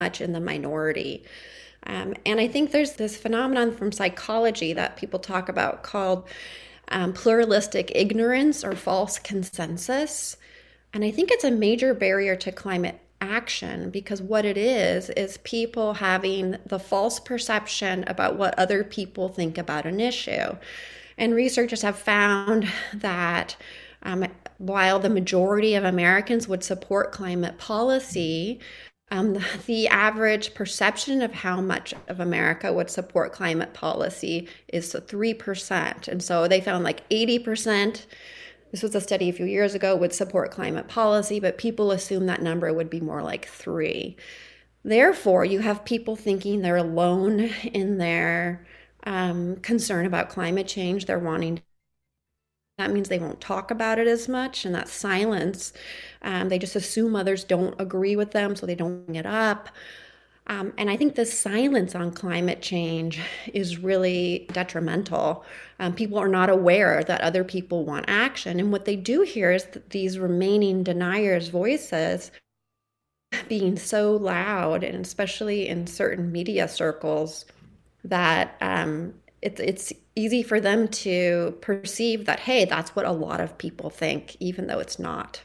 much in the minority. And I think there's this phenomenon from psychology that people talk about called pluralistic ignorance or false consensus. And I think it's a major barrier to climate action because what it is people having the false perception about what other people think about an issue. And researchers have found that while the majority of Americans would support climate policy, the average perception of how much of America would support climate policy is 3%. And so they found like 80%, this was a study a few years ago, would support climate policy, but people assume that number would be more like 3. Therefore, you have people thinking they're alone in their concern about climate change. They're wanting, that means they won't talk about it as much, and that silence, they just assume others don't agree with them, so they don't bring it up. And I think the silence on climate change is really detrimental. People are not aware that other people want action. And what they do here is that these remaining deniers' voices being so loud, and especially in certain media circles, that it's easy for them to perceive that, hey, that's what a lot of people think, even though it's not.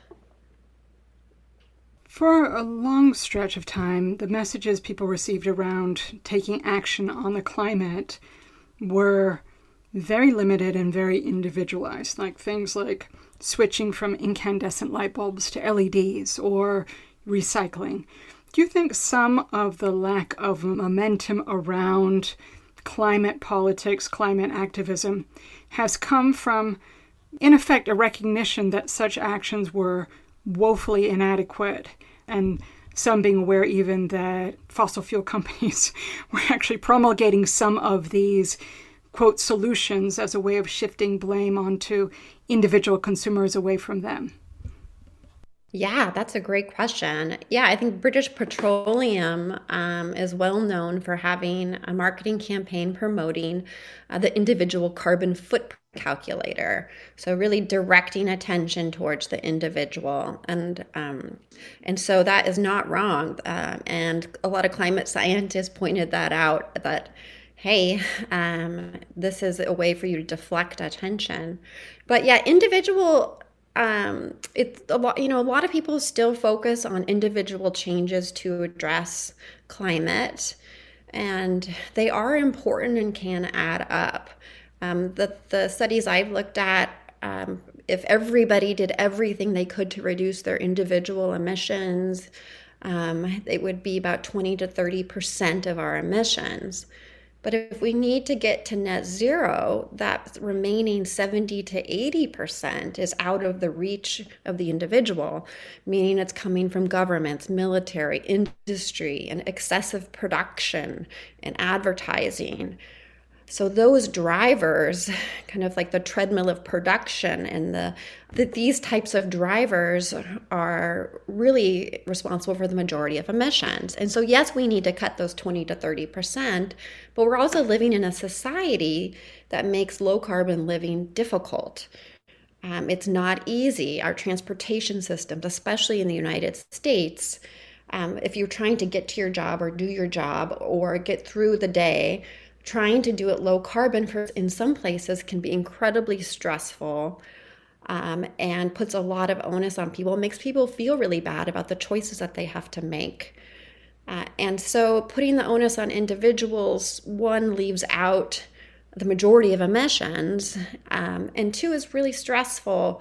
For a long stretch of time, the messages people received around taking action on the climate were very limited and very individualized, like things like switching from incandescent light bulbs to LEDs or recycling. Do you think some of the lack of momentum around climate politics, climate activism, has come from, in effect, a recognition that such actions were woefully inadequate, and some being aware even that fossil fuel companies were actually promulgating some of these, quote, solutions as a way of shifting blame onto individual consumers away from them? Yeah, that's a great question. Yeah, I think British Petroleum is well known for having a marketing campaign promoting the individual carbon footprint calculator. So really directing attention towards the individual, and so that is not wrong. And a lot of climate scientists pointed that out. That hey, this is a way for you to deflect attention. But yeah, individual. It's a lot, a lot of people still focus on individual changes to address climate, and they are important and can add up. The studies I've looked at, if everybody did everything they could to reduce their individual emissions, it would be about 20 to 30% of our emissions. But if we need to get to net zero, that remaining 70 to 80% is out of the reach of the individual, meaning it's coming from governments, military, industry, and excessive production and advertising. So those drivers, kind of like the treadmill of production, and these types of drivers are really responsible for the majority of emissions. And so yes, we need to cut those 20 to 30%, but we're also living in a society that makes low carbon living difficult. It's not easy. Our transportation systems, especially in the United States, if you're trying to get to your job or do your job or get through the day, trying to do it low carbon in some places can be incredibly stressful, and puts a lot of onus on people. It makes people feel really bad about the choices that they have to make. And so putting the onus on individuals, one, leaves out the majority of emissions, and two, is really stressful.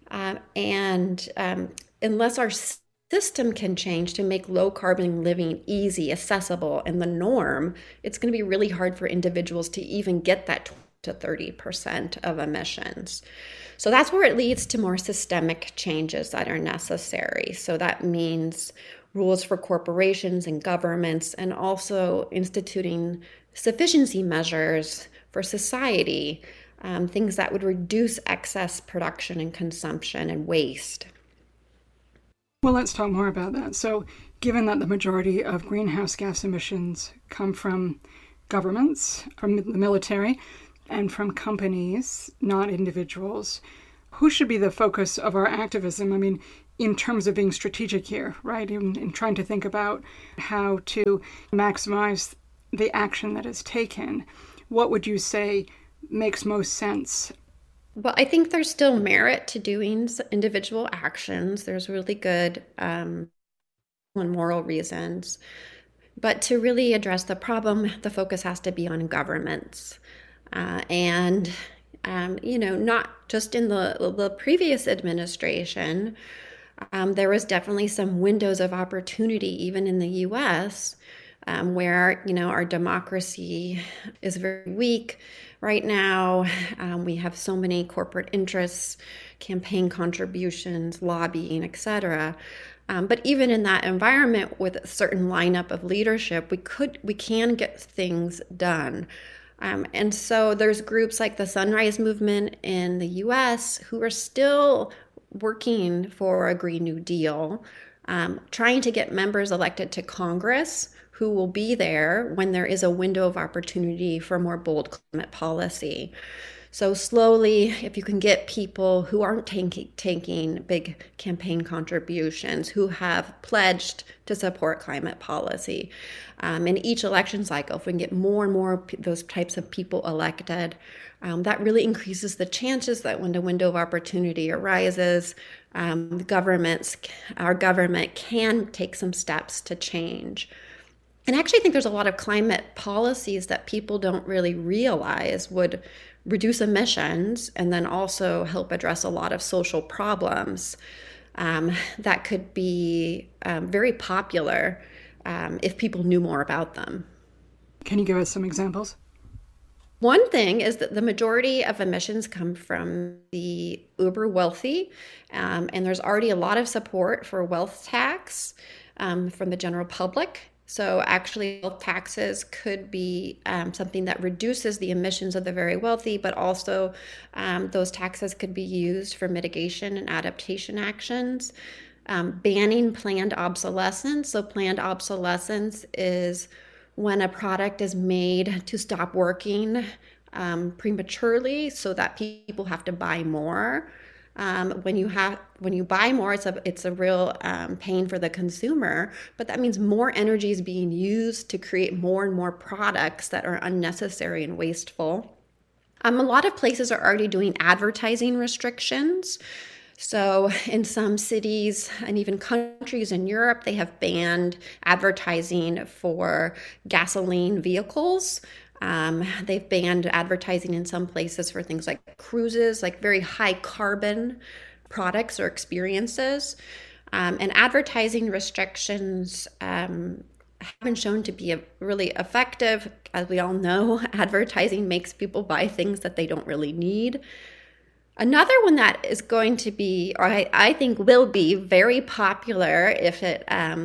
And unless our system can change to make low carbon living easy, accessible, and the norm, it's going to be really hard for individuals to even get that to 30% of emissions. So that's where it leads to more systemic changes that are necessary. So that means rules for corporations and governments, and also instituting sufficiency measures for society, things that would reduce excess production and consumption and waste. Well, let's talk more about that. So, given that the majority of greenhouse gas emissions come from governments, from the military, and from companies, not individuals, who should be the focus of our activism? I mean, in terms of being strategic here, right? In trying to think about how to maximize the action that is taken, what would you say makes most sense? Well, I think there's still merit to doing individual actions. There's really good and moral reasons. But to really address the problem, the focus has to be on governments. Not just in the previous administration, there was definitely some windows of opportunity, even in the US, where, our democracy is very weak right now. We have so many corporate interests, campaign contributions, lobbying, etc. But even in that environment with a certain lineup of leadership, we can get things done. And so there's groups like the Sunrise Movement in the US who are still working for a Green New Deal, trying to get members elected to Congress who will be there when there is a window of opportunity for more bold climate policy. So slowly, if you can get people who aren't taking big campaign contributions, who have pledged to support climate policy, in each election cycle, if we can get more and more those types of people elected, that really increases the chances that when the window of opportunity arises, our government can take some steps to change. And I actually think there's a lot of climate policies that people don't really realize would reduce emissions and then also help address a lot of social problems that could be very popular if people knew more about them. Can you give us some examples? One thing is that the majority of emissions come from the uber wealthy, and there's already a lot of support for wealth tax from the general public. So actually, wealth taxes could be something that reduces the emissions of the very wealthy, but also those taxes could be used for mitigation and adaptation actions. Banning planned obsolescence. So planned obsolescence is when a product is made to stop working prematurely so that people have to buy more. When you buy more, it's a real pain for the consumer, but that means more energy is being used to create more and more products that are unnecessary and wasteful. A lot of places are already doing advertising restrictions. So in some cities and even countries in Europe, they have banned advertising for gasoline vehicles. They've banned advertising in some places for things like cruises, like very high carbon products or experiences. And advertising restrictions have been shown to be really effective. As we all know, advertising makes people buy things that they don't really need. Another one that is going to be, or I think will be very popular if it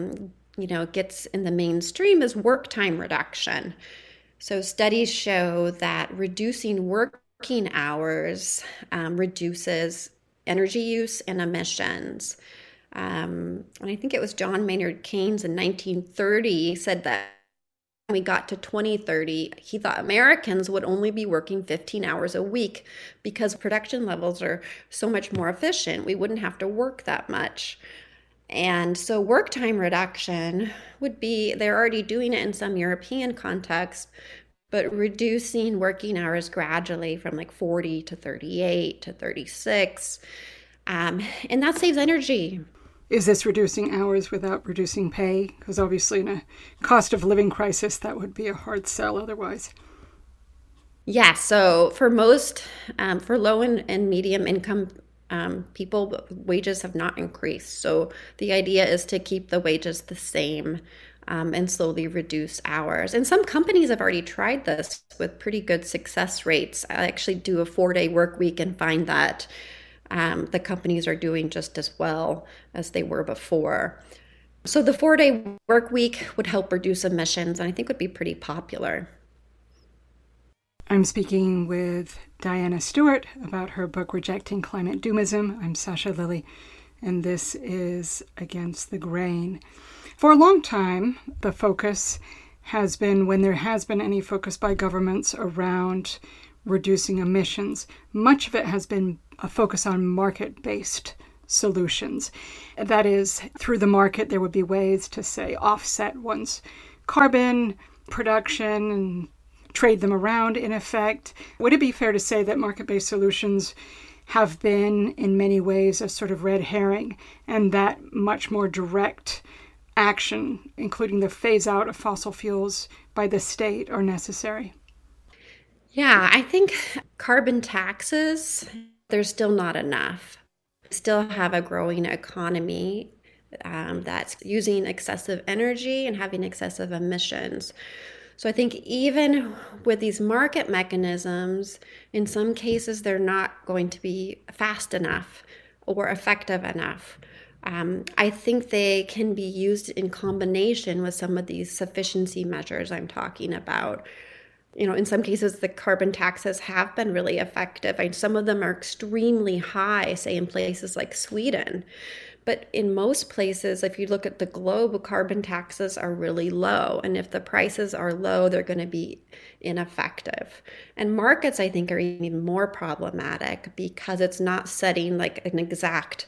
gets in the mainstream, is work time reduction. So studies show that reducing working hours reduces energy use and emissions. And I think it was John Maynard Keynes in 1930 said that when we got to 2030, he thought Americans would only be working 15 hours a week because production levels are so much more efficient. We wouldn't have to work that much. And so work time reduction would be, they're already doing it in some European contexts, but reducing working hours gradually from like 40 to 38 to 36. And that saves energy. Is this reducing hours without reducing pay? Because obviously in a cost of living crisis, that would be a hard sell otherwise. Yeah, so for most, for low and medium income people, wages have not increased. So the idea is to keep the wages the same and slowly reduce hours. And some companies have already tried this with pretty good success rates. I actually do a 4-day work week and find that the companies are doing just as well as they were before. So the 4-day work week would help reduce emissions, and I think would be pretty popular. I'm speaking with Diana Stewart about her book, Rejecting Climate Doomism. I'm Sasha Lilley, and this is Against the Grain. For a long time, the focus has been, when there has been any focus by governments around reducing emissions, much of it has been a focus on market-based solutions. That is, through the market, there would be ways to, say, offset one's carbon production and trade them around, in effect. Would it be fair to say that market-based solutions have been, in many ways, a sort of red herring, and that much more direct action, including the phase out of fossil fuels by the state, are necessary? Yeah, I think carbon taxes, there's still not enough. We still have a growing economy that's using excessive energy and having excessive emissions. So I think even with these market mechanisms, in some cases, they're not going to be fast enough or effective enough. I think they can be used in combination with some of these sufficiency measures I'm talking about. You know, in some cases, the carbon taxes have been really effective. And some of them are extremely high, say in places like Sweden. But in most places, if you look at the globe, carbon taxes are really low. And if the prices are low, they're going to be ineffective. And markets, I think, are even more problematic because it's not setting like an exact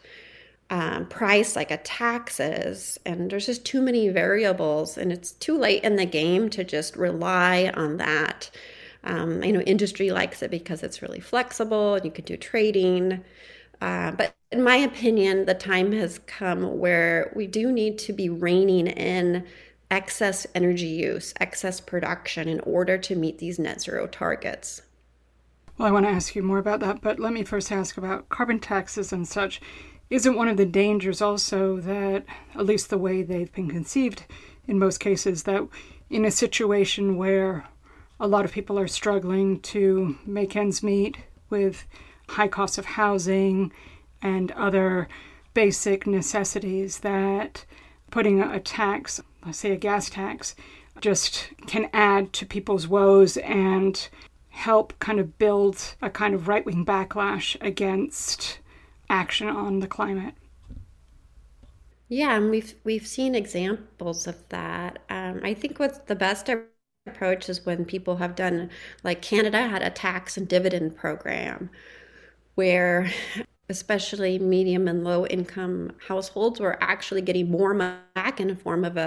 price like a tax is. And there's just too many variables, and it's too late in the game to just rely on that. I know industry likes it because it's really flexible and you can do trading. But in my opinion, the time has come where we do need to be reining in excess energy use, excess production in order to meet these net zero targets. Well, I want to ask you more about that, but let me first ask about carbon taxes and such. Isn't one of the dangers also that, at least the way they've been conceived in most cases, that in a situation where a lot of people are struggling to make ends meet with high costs of housing and other basic necessities, that putting a tax, let's say a gas tax, just can add to people's woes and help kind of build a kind of right-wing backlash against action on the climate? Yeah, and we've seen examples of that. I think what's the best approach is when people have done, like Canada had a tax and dividend program where especially medium and low income households were actually getting more money back in the form of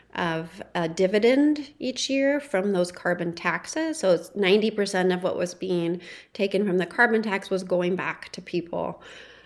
a dividend each year from those carbon taxes. So it's 90% of what was being taken from the carbon tax was going back to people.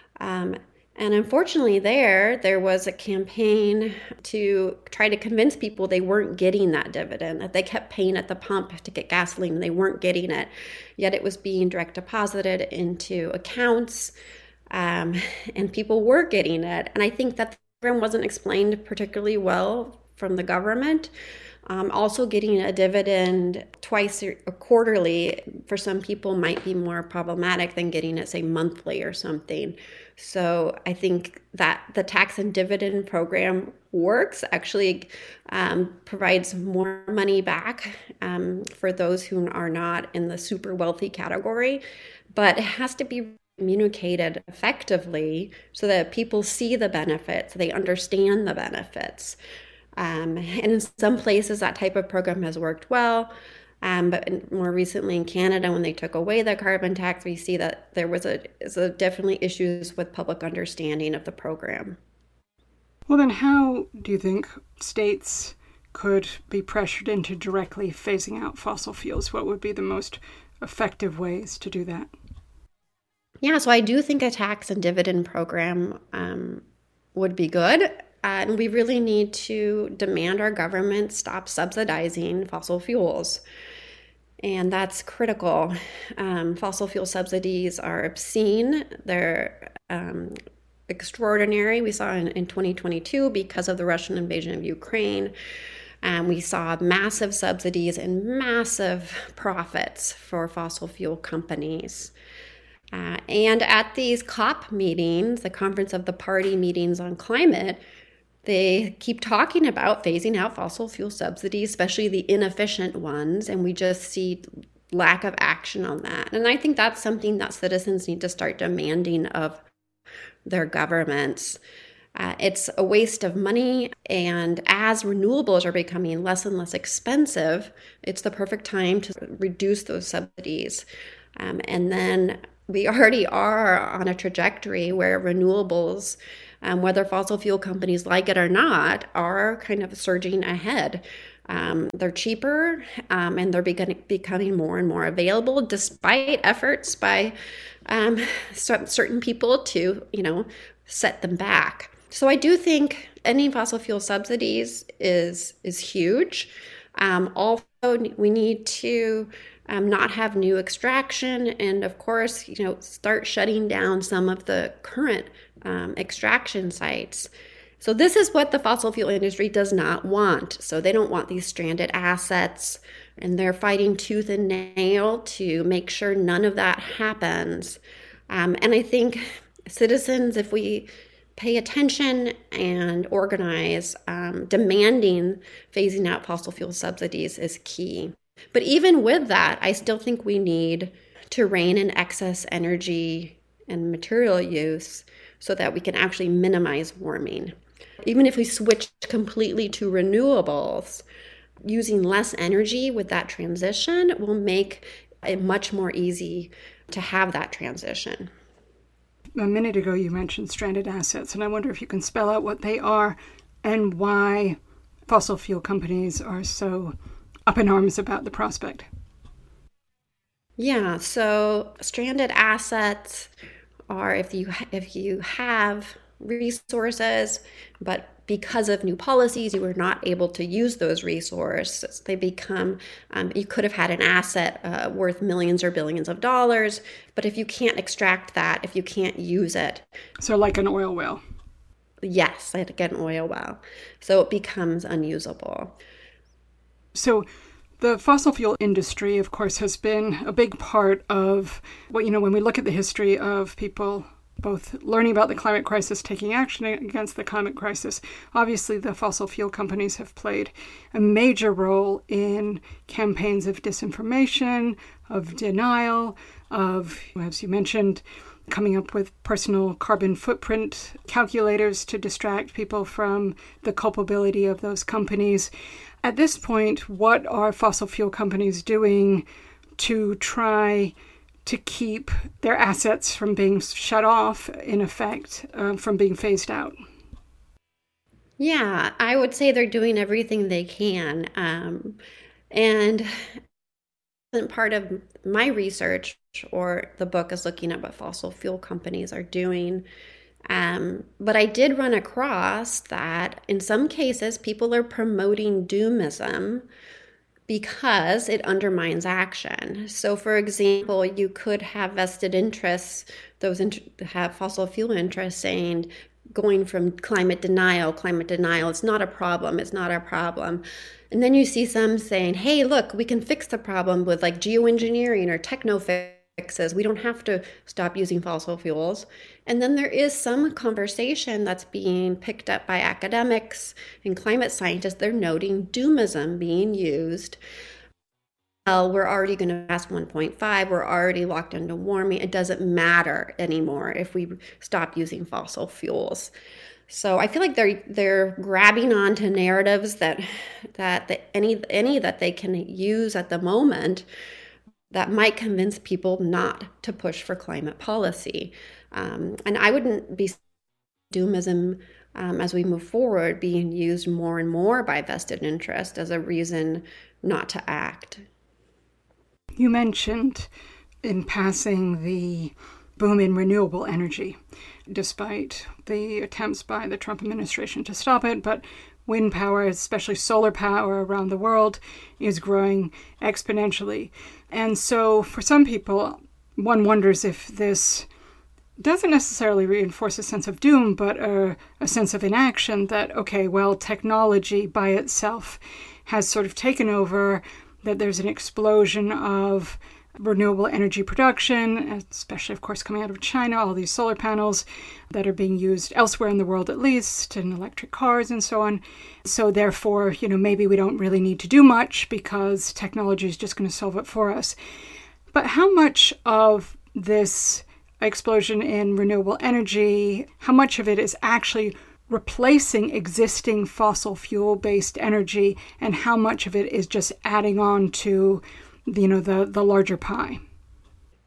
And unfortunately there was a campaign to try to convince people they weren't getting that dividend, that they kept paying at the pump to get gasoline and they weren't getting it, yet it was being direct deposited into accounts, and people were getting it. And I think that the program wasn't explained particularly well from the government. Also getting a dividend twice or quarterly for some people might be more problematic than getting it, say, monthly or something. So I think that the tax and dividend program works, actually provides more money back for those who are not in the super wealthy category, but it has to be communicated effectively so that people see the benefits, they understand the benefits. And in some places, that type of program has worked well. But more recently in Canada, when they took away the carbon tax, we see that there was definitely issues with public understanding of the program. Well, then how do you think states could be pressured into directly phasing out fossil fuels? What would be the most effective ways to do that? Yeah, so I do think a tax and dividend program would be good. And we really need to demand our government stop subsidizing fossil fuels. And that's critical. Fossil fuel subsidies are obscene. They're extraordinary. We saw in 2022 because of the Russian invasion of Ukraine. We saw massive subsidies and massive profits for fossil fuel companies. And at these COP meetings, the Conference of the Party meetings on climate, they keep talking about phasing out fossil fuel subsidies, especially the inefficient ones, and we just see lack of action on that. And I think that's something that citizens need to start demanding of their governments. It's a waste of money, and as renewables are becoming less and less expensive, it's the perfect time to reduce those subsidies. And then we already are on a trajectory where renewables, whether fossil fuel companies like it or not, are kind of surging ahead. They're cheaper, and they're becoming more and more available, despite efforts by certain people to, set them back. So I do think ending fossil fuel subsidies is huge. Also, we need to not have new extraction, and of course, start shutting down some of the current extraction sites. So this is what the fossil fuel industry does not want. So they don't want these stranded assets, and they're fighting tooth and nail to make sure none of that happens. And I think citizens, if we pay attention and organize, demanding phasing out fossil fuel subsidies is key. But even with that, I still think we need to rein in excess energy and material use so that we can actually minimize warming. Even if we switch completely to renewables, using less energy with that transition will make it much more easy to have that transition. A minute ago, you mentioned stranded assets, and I wonder if you can spell out what they are and why fossil fuel companies are so up in arms about the prospect. Yeah, so stranded assets are if you have resources, but because of new policies, you were not able to use those resources. They become, you could have had an asset worth millions or billions of dollars, but if you can't extract that, if you can't use it. So like an oil well. Yes, like an oil well. So it becomes unusable. So the fossil fuel industry, of course, has been a big part of what, when we look at the history of people both learning about the climate crisis, taking action against the climate crisis. Obviously, the fossil fuel companies have played a major role in campaigns of disinformation, of denial, of, as you mentioned, coming up with personal carbon footprint calculators to distract people from the culpability of those companies. At this point, what are fossil fuel companies doing to try to keep their assets from being shut off, in effect, from being phased out? Yeah, I would say they're doing everything they can. And part of my research or the book is looking at what fossil fuel companies are doing. But I did run across that in some cases, people are promoting doomism because it undermines action. So, for example, you could have vested interests, have fossil fuel interests saying, going from climate denial, it's not a problem, it's not a problem. And then you see some saying, hey, look, we can fix the problem with like geoengineering or techno fixes. We don't have to stop using fossil fuels. And then there is some conversation that's being picked up by academics and climate scientists. They're noting doomism being used. Well, we're already going to pass 1.5. We're already locked into warming. It doesn't matter anymore if we stop using fossil fuels. So I feel like they're grabbing onto narratives that any that they can use at the moment that might convince people not to push for climate policy. And I wouldn't be doomism as we move forward being used more and more by vested interest as a reason not to act. You mentioned in passing the boom in renewable energy, despite the attempts by the Trump administration to stop it, but wind power, especially solar power around the world, is growing exponentially. And so for some people, one wonders if this doesn't necessarily reinforce a sense of doom, but a sense of inaction that, okay, well, technology by itself has sort of taken over, that there's an explosion of renewable energy production, especially, of course, coming out of China, all these solar panels that are being used elsewhere in the world, at least, in electric cars and so on. So therefore, maybe we don't really need to do much because technology is just going to solve it for us. But how much of this explosion in renewable energy, how much of it is actually replacing existing fossil fuel-based energy, and how much of it is just adding on to the larger pie?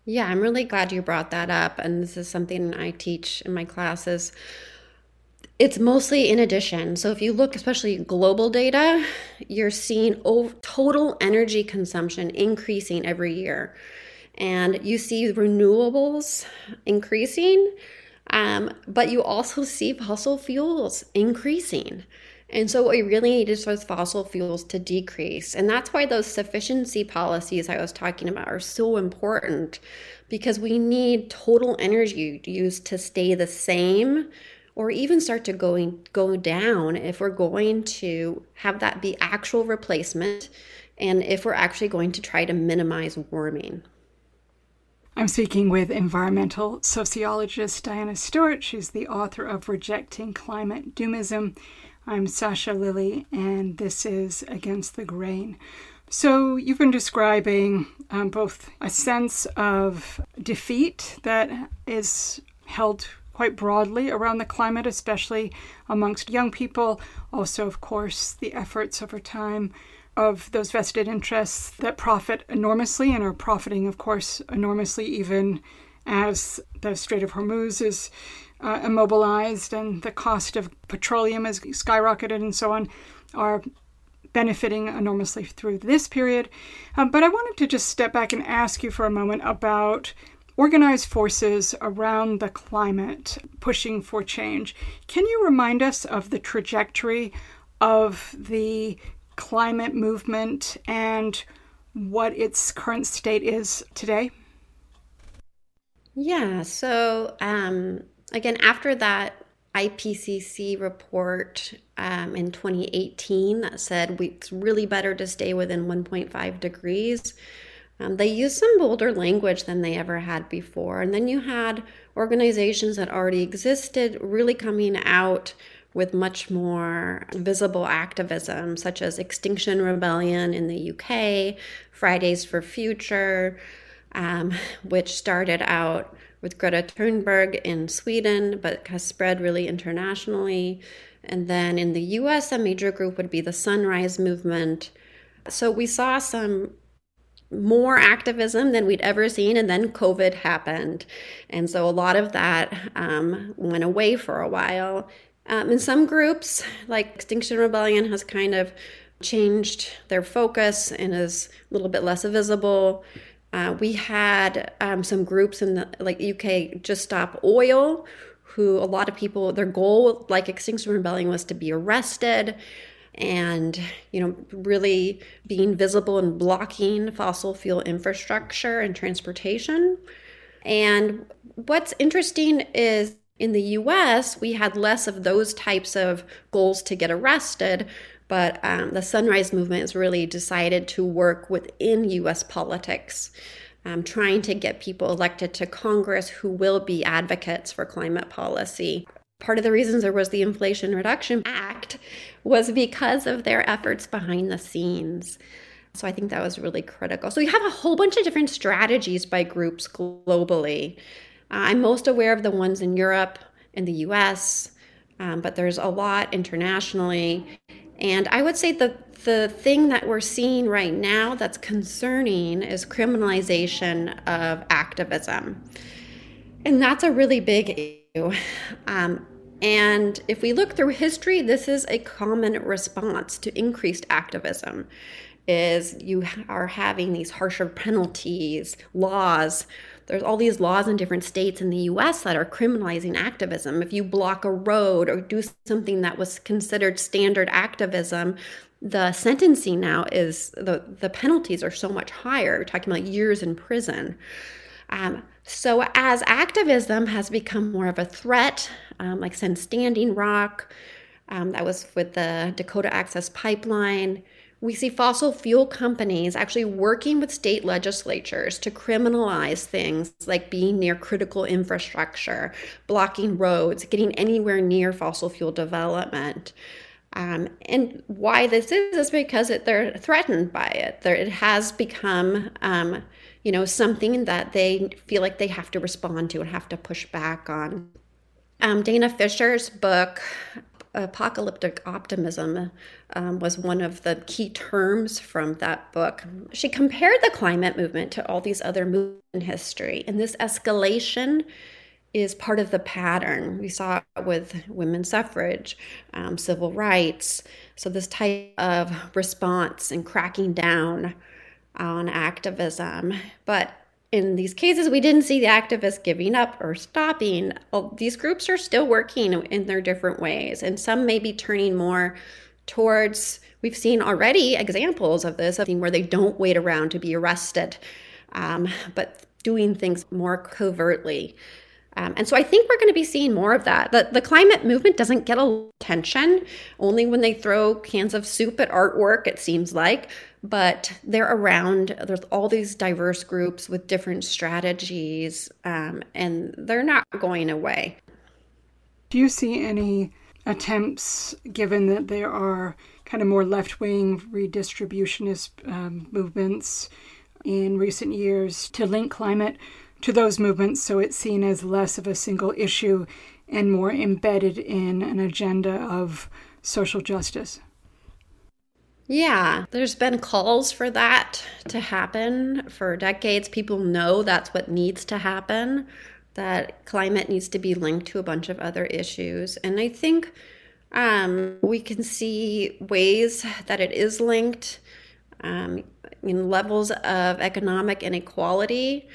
Yeah, I'm really glad you brought that up. And this is something I teach in my classes. It's mostly in addition. So if you look, especially global data, you're seeing total energy consumption increasing every year. And you see renewables increasing, but you also see fossil fuels increasing. And so what we really need is those fossil fuels to decrease. And that's why those sufficiency policies I was talking about are so important, because we need total energy use to stay the same or even start to go down if we're going to have that be actual replacement and if we're actually going to try to minimize warming. I'm speaking with environmental sociologist Diana Stewart. She's the author of Rejecting Climate Doomism. I'm Sasha Lilley, and this is Against the Grain. So you've been describing both a sense of defeat that is held quite broadly around the climate, especially amongst young people. Also, of course, the efforts over time of those vested interests that profit enormously and are profiting, of course, enormously even as the Strait of Hormuz is immobilized and the cost of petroleum has skyrocketed and so on, are benefiting enormously through this period. But I wanted to just step back and ask you for a moment about organized forces around the climate pushing for change. Can you remind us of the trajectory of the climate movement and what its current state is today? Yeah, so again, after that IPCC report in 2018 that said it's really better to stay within 1.5 degrees, they used some bolder language than they ever had before. And then you had organizations that already existed really coming out with much more visible activism, such as Extinction Rebellion in the UK, Fridays for Future, which started out with Greta Thunberg in Sweden, but has spread really internationally. And then in the US, a major group would be the Sunrise Movement. So we saw some more activism than we'd ever seen, and then COVID happened. And so a lot of that went away for a while. In some groups, like Extinction Rebellion has kind of changed their focus and is a little bit less visible. We had some groups in the UK, Just Stop Oil, who a lot of people, their goal, like Extinction Rebellion, was to be arrested and, really being visible and blocking fossil fuel infrastructure and transportation. And what's interesting is in the US, we had less of those types of goals to get arrested, but the Sunrise Movement has really decided to work within US politics, trying to get people elected to Congress who will be advocates for climate policy. Part of the reasons there was the Inflation Reduction Act was because of their efforts behind the scenes. So I think that was really critical. So you have a whole bunch of different strategies by groups globally. I'm most aware of the ones in Europe and the US, but there's a lot internationally. And I would say the thing that we're seeing right now that's concerning is criminalization of activism. And that's a really big issue. And if we look through history, this is a common response to increased activism, is you are having these harsher penalties, laws. There's all these laws in different states in the US that are criminalizing activism. If you block a road or do something that was considered standard activism, the sentencing now is, the penalties are so much higher. We're talking about years in prison. So as activism has become more of a threat, like since Standing Rock, that was with the Dakota Access Pipeline, we see fossil fuel companies actually working with state legislatures to criminalize things like being near critical infrastructure, blocking roads, getting anywhere near fossil fuel development. And why this is because they're threatened by it. It has become, something that they feel like they have to respond to and have to push back on. Dana Fisher's book, apocalyptic optimism was one of the key terms from that book. She compared the climate movement to all these other movements in history, and this escalation is part of the pattern. We saw it with women's suffrage, civil rights. So this type of response and cracking down on activism. But in these cases, we didn't see the activists giving up or stopping. These groups are still working in their different ways, and some may be turning more towards, we've seen already examples of this, where they don't wait around to be arrested, but doing things more covertly. And so I think we're going to be seeing more of that. The climate movement doesn't get a attention only when they throw cans of soup at artwork, it seems like. But they're around. There's all these diverse groups with different strategies, and they're not going away. Do you see any attempts, given that there are kind of more left-wing redistributionist movements in recent years, to link climate to those movements so it's seen as less of a single issue and more embedded in an agenda of social justice? Yeah, there's been calls for that to happen for decades. People know that's what needs to happen, that climate needs to be linked to a bunch of other issues. And I think we can see ways that it is linked in levels of economic inequality.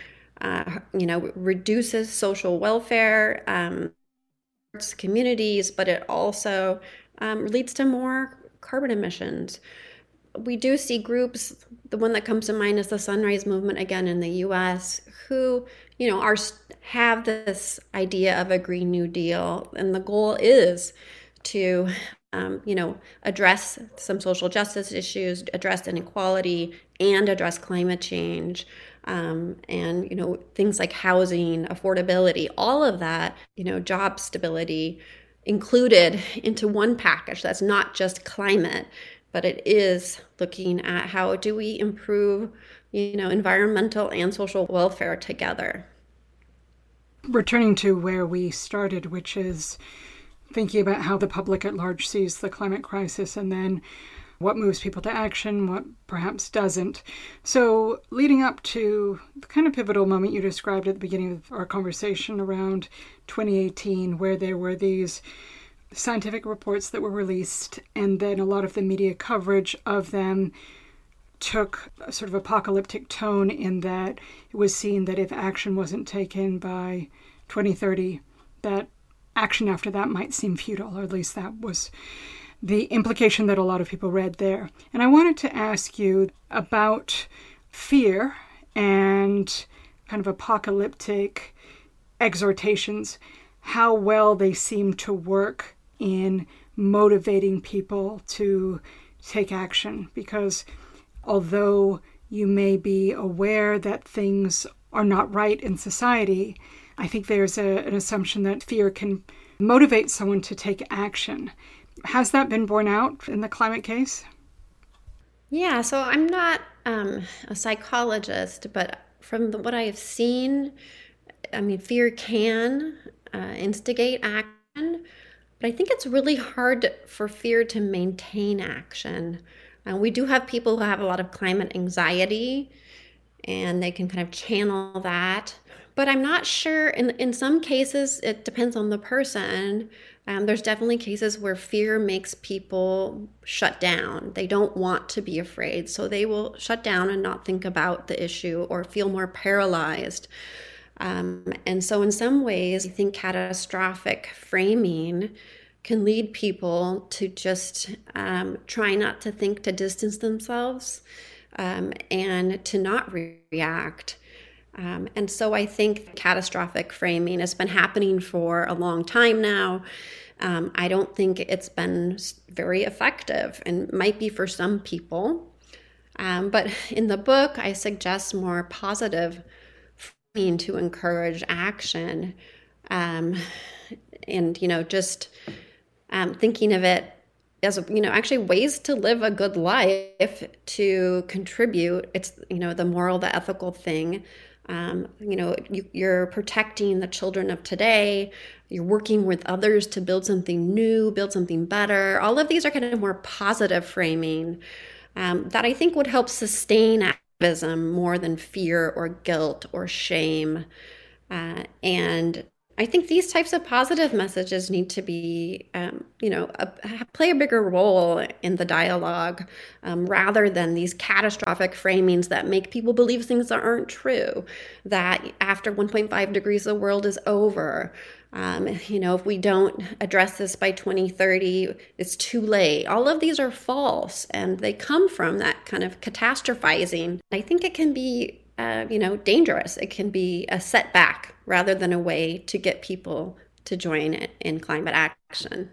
Reduces social welfare, communities, but it also leads to more carbon emissions. We do see groups, the one that comes to mind is the Sunrise Movement, again, in the US, who, have this idea of a Green New Deal. And the goal is to, address some social justice issues, address inequality, and address climate change. And things like housing, affordability, all of that, job stability included into one package. That's not just climate, but it is looking at how do we improve, environmental and social welfare together. Returning to where we started, which is thinking about how the public at large sees the climate crisis, and then what moves people to action, what perhaps doesn't. So leading up to the kind of pivotal moment you described at the beginning of our conversation around 2018, where there were these scientific reports that were released, and then a lot of the media coverage of them took a sort of apocalyptic tone in that it was seen that if action wasn't taken by 2030, that action after that might seem futile, or at least that was the implication that a lot of people read there. And I wanted to ask you about fear and kind of apocalyptic exhortations, how well they seem to work in motivating people to take action. Because although you may be aware that things are not right in society, I think there's an assumption that fear can motivate someone to take action. Has that been borne out in the climate case? Yeah, so I'm not a psychologist, but from what I have seen, fear can instigate action, but I think it's really hard for fear to maintain action. We do have people who have a lot of climate anxiety, and they can kind of channel that. But I'm not sure, in some cases, it depends on the person. There's definitely cases where fear makes people shut down. They don't want to be afraid, so they will shut down and not think about the issue or feel more paralyzed. And so in some ways, I think catastrophic framing can lead people to just try not to think, to distance themselves, and to not react. And so I think catastrophic framing has been happening for a long time now. I don't think it's been very effective, and might be for some people. But in the book, I suggest more positive framing to encourage action. And, just thinking of it as, actually ways to live a good life, to contribute. It's, the moral, the ethical thing. You're protecting the children of today. You're working with others to build something new, build something better. All of these are kind of more positive framing that I think would help sustain activism more than fear or guilt or shame. And I think these types of positive messages need to be, play a bigger role in the dialogue rather than these catastrophic framings that make people believe things that aren't true, that after 1.5 degrees, the world is over. If we don't address this by 2030, it's too late. All of these are false, and they come from that kind of catastrophizing. I think it can be dangerous. It can be a setback rather than a way to get people to join in climate action.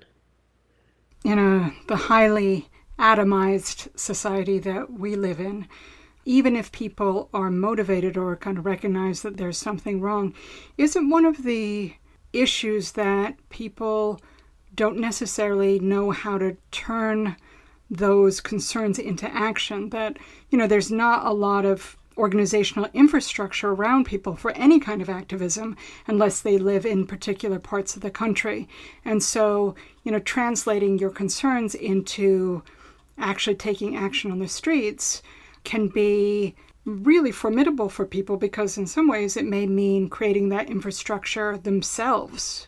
In the highly atomized society that we live in, even if people are motivated or kind of recognize that there's something wrong, isn't one of the issues that people don't necessarily know how to turn those concerns into action? That, there's not a lot of organizational infrastructure around people for any kind of activism unless they live in particular parts of the country. And so, translating your concerns into actually taking action on the streets can be really formidable for people, because in some ways it may mean creating that infrastructure themselves.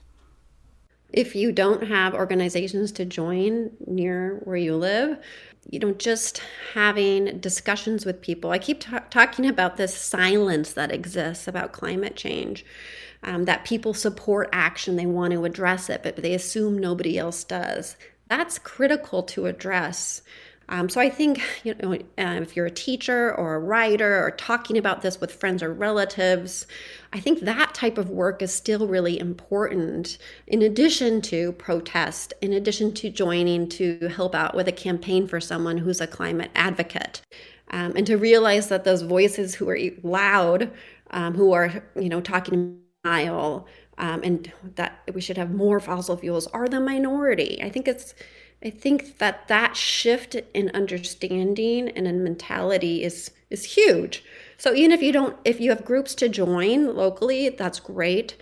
If you don't have organizations to join near where you live, just having discussions with people. I keep talking about this silence that exists about climate change, that people support action, they want to address it, but they assume nobody else does. That's critical to address. So I think, if you're a teacher or a writer or talking about this with friends or relatives, I think that type of work is still really important, in addition to protest, in addition to joining to help out with a campaign for someone who's a climate advocate. And to realize that those voices who are loud, who are, talking in denial, and that we should have more fossil fuels, are the minority. I think that shift in understanding and in mentality is huge. So even if you have groups to join locally, that's great.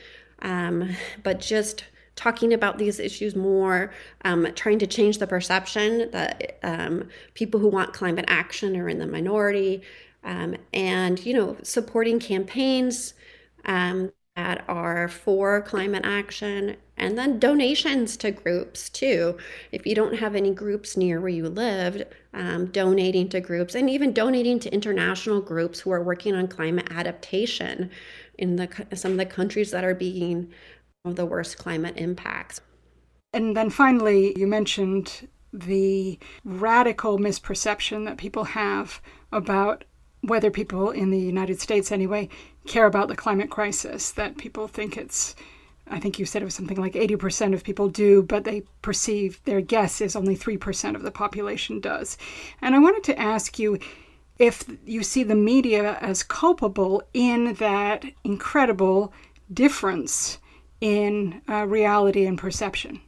But just talking about these issues more, trying to change the perception that people who want climate action are in the minority, and supporting campaigns that are for climate action, and then donations to groups too. If you don't have any groups near where you lived, donating to groups, and even donating to international groups who are working on climate adaptation in some of the countries that are being of the worst climate impacts. And then finally, you mentioned the radical misperception that people have about whether people in the United States anyway care about the climate crisis, that people think I think you said it was something like 80% of people do, but they perceive, their guess is only 3% of the population does. And I wanted to ask you if you see the media as culpable in that incredible difference in reality and perception.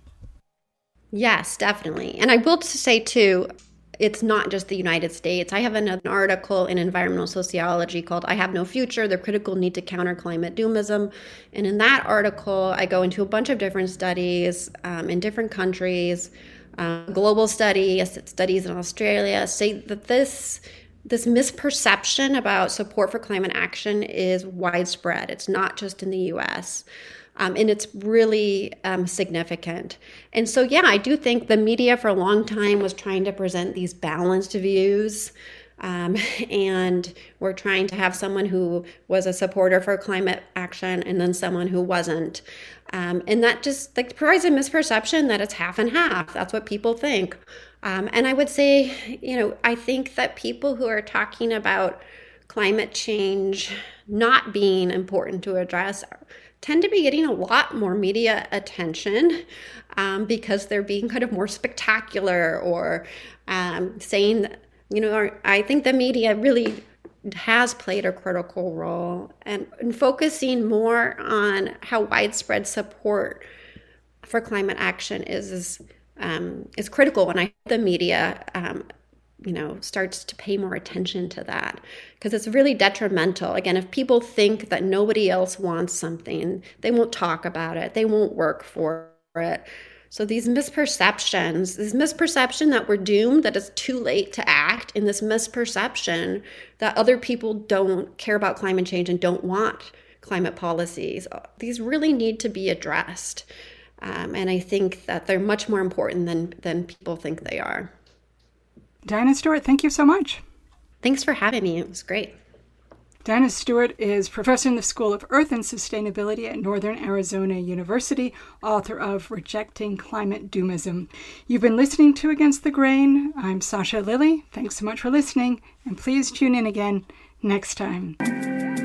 Yes, definitely. And I will say too, it's not just the United States. I have an article in Environmental Sociology called "I Have No Future, The Critical Need to Counter Climate Doomism." And in that article, I go into a bunch of different studies in different countries, global studies in Australia, say that this misperception about support for climate action is widespread. It's not just in the U.S., and it's really significant. And so, yeah, I do think the media for a long time was trying to present these balanced views. And we're trying to have someone who was a supporter for climate action and then someone who wasn't. And that just provides a misperception that it's half and half. That's what people think. And I would say, I think that people who are talking about climate change not being important to address tend to be getting a lot more media attention because they're being kind of more spectacular or saying, I think the media really has played a critical role and focusing more on how widespread support for climate action is critical. And I hope the media starts to pay more attention to that, because it's really detrimental. Again, if people think that nobody else wants something, they won't talk about it. They won't work for it. So this misperception that we're doomed, that it's too late to act, and this misperception that other people don't care about climate change and don't want climate policies, these really need to be addressed. And I think that they're much more important than people think they are. Diana Stewart, thank you so much. Thanks for having me. It was great. Diana Stewart is professor in the School of Earth and Sustainability at Northern Arizona University, author of Rejecting Climate Doomism. You've been listening to Against the Grain. I'm Sasha Lilley. Thanks so much for listening, and please tune in again next time.